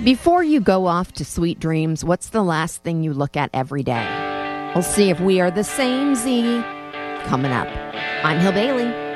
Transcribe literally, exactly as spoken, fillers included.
Before you go off to sweet dreams, what's the last thing you look at every day? We'll see if we are the same, Z. Coming up. I'm Hill Bailey.